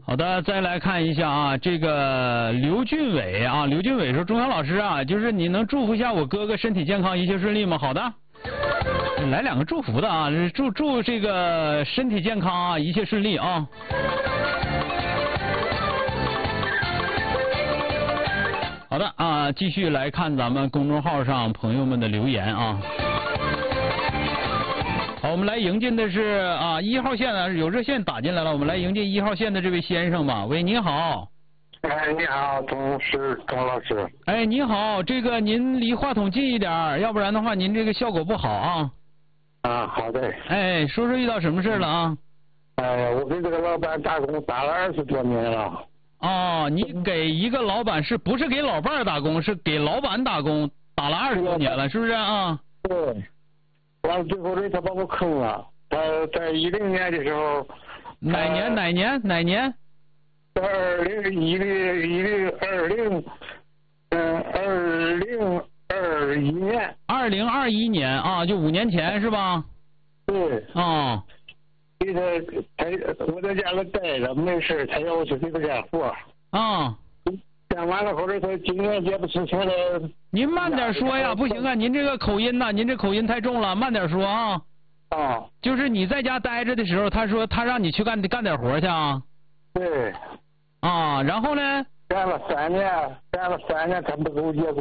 好的，再来看一下啊，这个刘俊伟啊，刘俊伟说：“钟晓老师啊，就是你能祝福一下我哥哥身体健康，一切顺利吗？”好的，来2个祝福的啊，祝这个身体健康啊，一切顺利啊。好的啊，继续来看咱们公众号上朋友们的留言啊。好，我们来迎进的是啊1号线啊，有热线打进来了，我们来迎进1号线的这位先生吧。喂，你好。 哎，你好，钟老师。 哎，你好，这个您离话筒近一点，要不然的话您这个效果不好啊。 啊，好的。 哎，说说遇到什么事了啊？ 哎，我给这个老板打工打了20多年了。 哦，你给一个老板不是给老伴儿打工，是给老板打工，打了20多年了，是不是啊？ 对。完了最后呢，他把我坑了。他在2010年的时候。 哪年？2021年？2021年啊，就5年前是吧？ 对。 啊。 给他我在家里待着没事，他要我去给他干活。 啊。 干完了后来他今年也不出钱了。 您慢点说呀，不行啊，您这个口音呐，您这口音太重了，慢点说啊。 啊。 就是你在家待着的时候，他说他让你去干点活去啊。 对。 啊，然后呢？ 干了3年，他不给我结果。